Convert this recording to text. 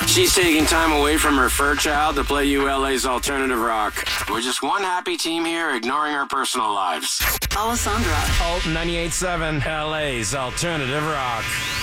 She's taking time away from her fur child to play you LA's alternative rock. We're just one happy team here, ignoring our personal lives. Alessandra. Alt 98.7, LA's alternative rock.